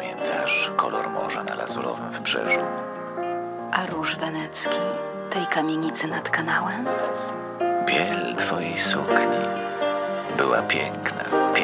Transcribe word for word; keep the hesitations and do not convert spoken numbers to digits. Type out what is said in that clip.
pamiętasz kolor morza na lazurowym wybrzeżu? A róż wenecki tej kamienicy nad kanałem? Biel twojej sukni była piękna.